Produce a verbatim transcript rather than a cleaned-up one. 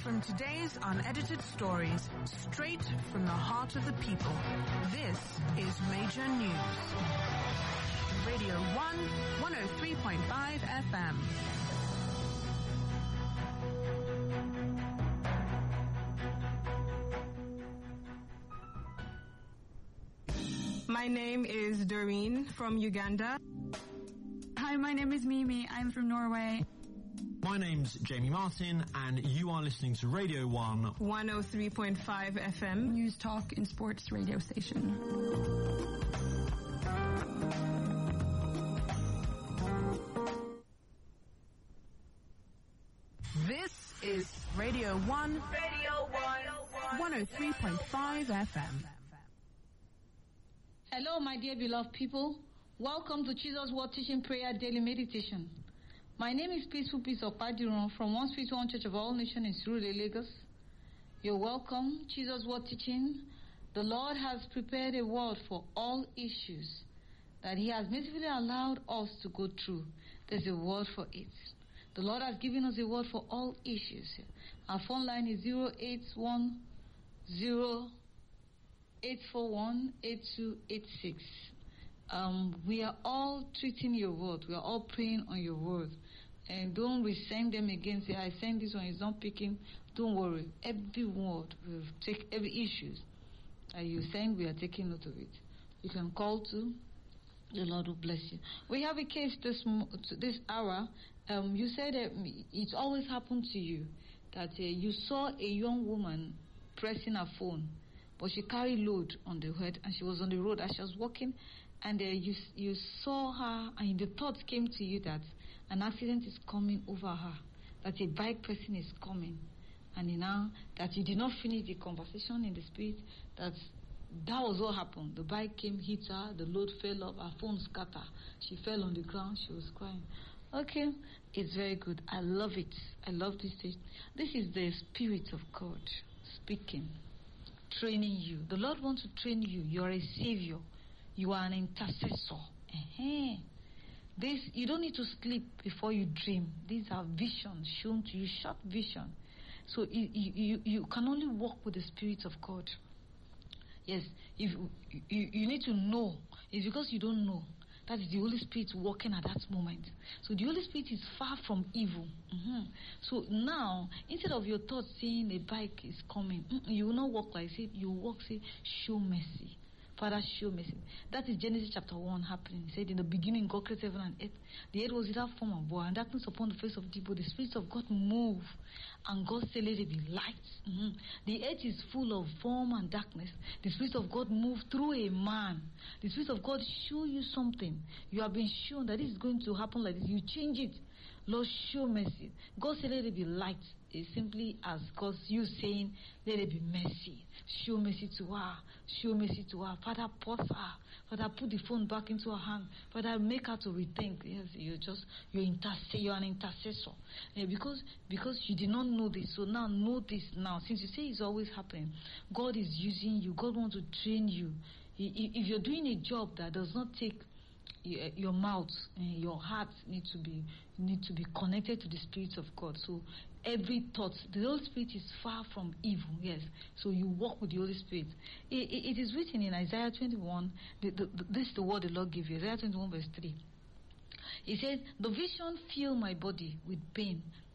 from today's unedited stories, straight from the heart of the people. This is Major News. Radio one, one oh three point five F M. My name is Doreen from Uganda. Hi, my name is Mimi. I'm from Norway. My name's Jamie Martin, and you are listening to Radio one. one oh three point five F M. News, talk, and sports radio station. This is Radio one. Radio one. one oh three point five F M. Hello, my dear beloved people. Welcome to Jesus Word Teaching Prayer Daily Meditation. My name is Peaceful Peace of Padiron from One Spirit One Church of All Nations in Surulere, Lagos. You're welcome, Jesus Word Teaching. The Lord has prepared a word for all issues that He has mercifully allowed us to go through. There's a word for it. The Lord has given us a word for all issues. Our phone line is zero eight one zero eight four one eight two eight six. Um, we are all treating your word. We are all praying on your word. And don't resend them again. Say, I send this one, it's not picking. Don't worry. Every word, we'll take every issue that you send, we are taking note of it. You can call to. The Lord will bless you. We have a case this this hour. Um, you said that it's always happened to you that uh, you saw a young woman pressing her phone, but she carried load on the head, and she was on the road as she was walking, and uh, you you saw her, and the thought came to you that an accident is coming over her, that a bike person is coming, and now that you did not finish the conversation in the spirit, that that was what happened. The bike came, hit her, the load fell off, her phone scattered, she fell on the ground, she was crying. Okay, it's very good. I love it. I love this stage. This is the Spirit of God speaking, training you. The Lord wants to train you. You are a savior. You are an intercessor. Uh-huh. This, you don't need to sleep before you dream. These are visions shown to you, short vision. So you, you, you can only walk with the Spirit of God. Yes, if you, you need to know. It's because you don't know. That is the Holy Spirit working at that moment. So the Holy Spirit is far from evil. Mm-hmm. So now, instead of your thoughts saying a bike is coming, you will not walk like it. You will walk, say, show mercy. Father, show mercy. That is Genesis chapter one happening. He said, in the beginning, God created heaven and earth. The earth was without form and void, and darkness upon the face of the deep. But the Spirit of God moved, and God said, let it be light. Mm-hmm. The earth is full of form and darkness. The Spirit of God moved through a man. The Spirit of God show you something. You have been shown that this is going to happen like this. You change it. Lord, show mercy. God said, let it be light. It's simply as God, you saying, let it be mercy. Show mercy to her. Show mercy to her. Father, pause her. Father, put the phone back into her hand. Father, make her to rethink. Yes, you're just, you're, interse- you're an intercessor. Yeah, because, because you did not know this. So now know this now. Since you say it's always happening, God is using you. God wants to train you. If you're doing a job that does not take your mouth and your heart need to be need to be connected to the Spirit of God. So every thought, the Holy Spirit is far from evil. Yes, so you walk with the Holy Spirit. It, it, it is written in Isaiah twenty-one. The, the, the, this is the word the Lord gave you. Isaiah twenty-one verse three. He says, "The vision filled my body with pain,